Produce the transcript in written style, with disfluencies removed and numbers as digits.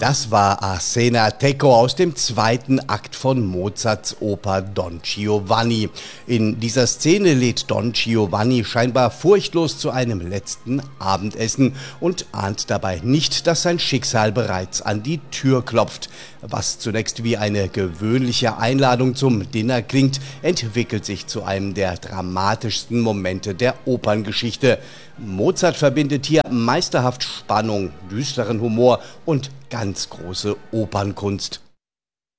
Das war Arsena Tecco aus dem zweiten Akt von Mozarts Oper Don Giovanni. In dieser Szene lädt Don Giovanni scheinbar furchtlos zu einem letzten Abendessen und ahnt dabei nicht, dass sein Schicksal bereits an die Tür klopft. Was zunächst wie eine gewöhnliche Einladung zum Dinner klingt, entwickelt sich zu einem der dramatischsten Momente der Operngeschichte. Mozart verbindet hier meisterhaft Spannung, düsteren Humor und ganz große Opernkunst.